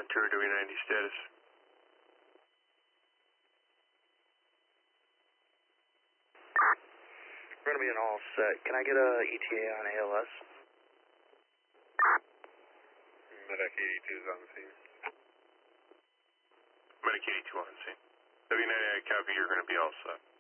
Ontario W90 status. We're going to be in all set. Can I get a ETA on ALS? Medic 82 is on the scene. Medic 82 on scene. W90, I copy, you're going to be all set.